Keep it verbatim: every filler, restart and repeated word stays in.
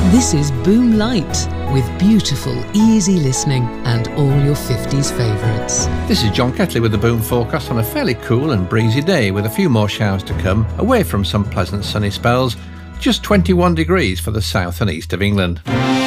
This is Boom Light, with beautiful, easy listening and all your fifties favourites. This is John Ketley with the Boom forecast on a fairly cool and breezy day with a few more showers to come, away from some pleasant sunny spells. Just twenty-one degrees for the south and east of England.